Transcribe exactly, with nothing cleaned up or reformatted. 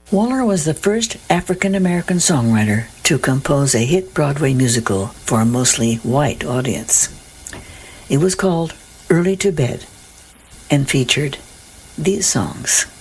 Waller was the first African-American songwriter to compose a hit Broadway musical for a mostly white audience. It was called Early to Bed and featured these songs.